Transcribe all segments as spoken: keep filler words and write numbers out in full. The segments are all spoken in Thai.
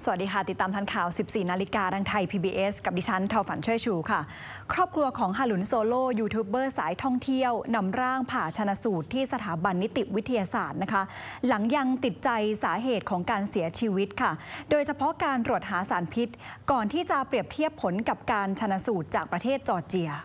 สวัสดีค่ะติดตามทันข่าว สิบสี่ นาฬิกาทางไทย พี บี เอส กับดิฉันทอฝันช่วยชูค่ะครอบครัวของฮาลุนโซโลยูทูบเบอร์สายท่องเที่ยวนำร่างผ่าชนสูตรที่สถาบันนิติวิทยาศาสตร์นะคะหลังยังติดใจสาเหตุของการเสียชีวิตค่ะโดยเฉพาะการตรวจหาสารพิษก่อนที่จะเปรียบเทียบผลกับการชนสูตรจากประเทศจอร์เจีย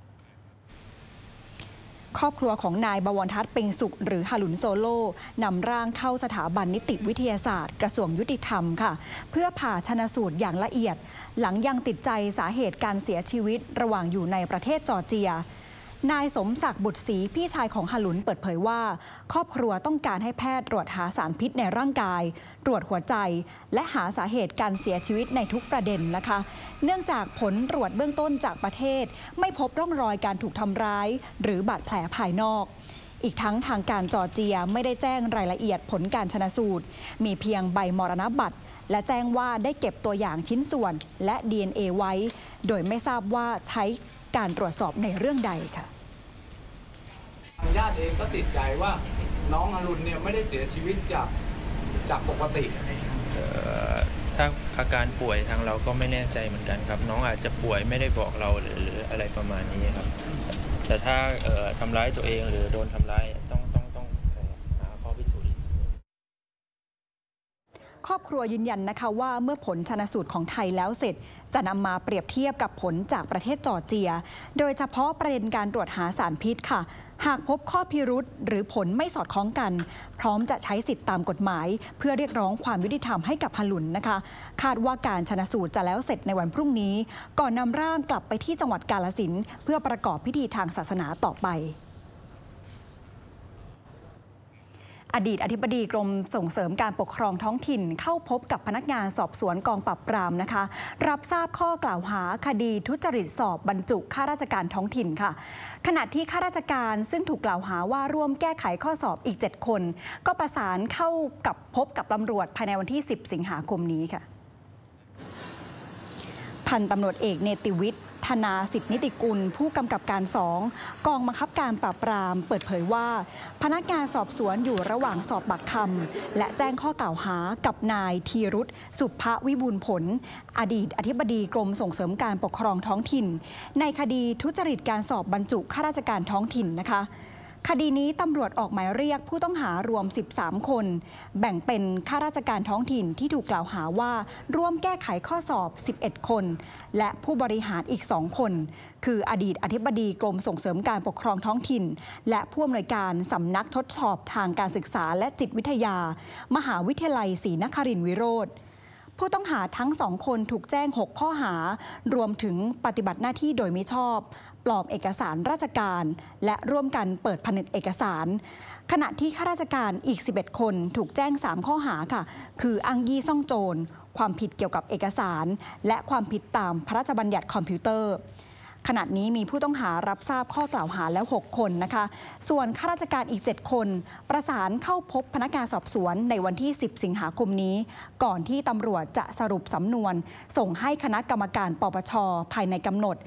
ครอบครัวของนายบวรทัศน์เปงสุขหรือฮาลุนโซโลนำร่างเข้าสถาบันนิติวิทยาศาสตร์กระทรวงยุติธรรมค่ะเพื่อผ่าชนสูตรอย่างละเอียดหลังยังติดใจสาเหตุการเสียชีวิตระหว่างอยู่ในประเทศจอร์เจียนายสมศักดิ์บุตรศรีพี่ชายของฮาลุนเปิดเผยว่าครอบครัวต้องการให้แพทย์ตรวจหาสารพิษในร่างกายตรวจหัวใจและหาสาเหตุการเสียชีวิตในทุกประเด็นนะคะเนื่องจากผลตรวจเบื้องต้นจากประเทศไม่พบร่องรอยการถูกทำร้ายหรือบาดแผลภายนอกอีกทั้งทางการจอร์เจียไม่ได้แจ้งรายละเอียดผลการชนสูตรมีเพียงใบมรณบัตรและแจ้งว่าได้เก็บตัวอย่างชิ้นส่วนและ ดี เอ็น เอ ไว้โดยไม่ทราบว่าใช้การตรวจสอบในเรื่องใดค่ะทางญาติเองก็ติดใจว่าน้องฮารุนเนี่ยไม่ได้เสียชีวิตจากจากปกติถ้าอาการป่วยทางเราก็ไม่แน่ใจเหมือนกันครับน้องอาจจะป่วยไม่ได้บอกเราหรืออะไรประมาณนี้ครับแต่ถ้าทำร้ายตัวเองหรือโดนทำร้ายต้องต้องต้องหาข้อพิสูจน์อีกครอบครัวยืนยันนะคะว่าเมื่อผลชนสูตรของไทยแล้วเสร็จจะนำมาเปรียบเทียบกับผลจากประเทศจอร์เจียโดยเฉพาะประเด็นการตรวจหาสารพิษค่ะหากพบข้อพิรุษหรือผลไม่สอดคล้องกันพร้อมจะใช้สิทธิตามกฎหมายเพื่อเรียกร้องความยุติธรรมให้กับฮาลุนนะคะคาดว่าการชนสูตรจะแล้วเสร็จในวันพรุ่งนี้ก่อนนำร่างกลับไปที่จังหวัดกาฬสินธุ์เพื่อประกอบพิธีทางศาสนาต่อไปอดีตอธิบดีกรมส่งเสริมการปกครองท้องถิ่นเข้าพบกับพนักงานสอบสวนกองปราบปรามนะคะรับทราบข้อกล่าวหาคดีทุจริตสอบบรรจุข้าราชการท้องถิ่นค่ะขณะที่ข้าราชการซึ่งถูกกล่าวหาว่าร่วมแก้ไขข้อสอบอีกเจ็ดคนก็ประสานเข้ากับพบกับตำรวจภายในวันที่สิบสิงหาคมนี้ค่ะพันตำรวจเอกเนติวิทย์ธนาสิทธินิติกุลผู้กำกับการสองกองบังคับการปราบปรามเปิดเผยว่าพนักงานสอบสวนอยู่ระหว่างสอบปากคำและแจ้งข้อกล่าวหากับนายธีรุธสุภวิบูลย์ผลอดีตอธิบดีกรมส่งเสริมการปกครองท้องถิ่นในคดีทุจริตการสอบบรรจุข้าราชการท้องถิ่นนะคะคดีนี้ตำรวจออกหมายเรียกผู้ต้องหารวมสิบสามคนแบ่งเป็นข้าราชการท้องถิ่นที่ถูกกล่าวหาว่าร่วมแก้ไขข้อสอบสิบเอ็ดคนและผู้บริหารอีกสองคนคืออดีตอธิบดีกรมส่งเสริมการปกครองท้องถิ่นและผู้อำนวยการสำนักทดสอบทางการศึกษาและจิตวิทยามหาวิทยาลัยศรีนครินทร์วิโรธผู้ต้องหาทั้งสองคนถูกแจ้งหกข้อหารวมถึงปฏิบัติหน้าที่โดยมิชอบปลอมเอกสารราชการและร่วมกันเปิดผนึกเอกสารขณะที่ข้าราชการอีกสิบเอ็ดคนถูกแจ้งสามข้อหาค่ะคืออ้างยี่ซ่องโจรความผิดเกี่ยวกับเอกสารและความผิดตามพระราชบัญญัติคอมพิวเตอร์ขณะนี้มีผู้ต้องหารับทราบข้อกล่าวหาแล้วหกคนนะคะส่วนข้าราชการอีกเจ็ดคนประสานเข้าพบพนักงานสอบสวนในวันที่สิบสิงหาคมนี้ก่อนที่ตำรวจจะสรุปสำนวนส่งให้คณะกรรมการปปชภายในกำหนด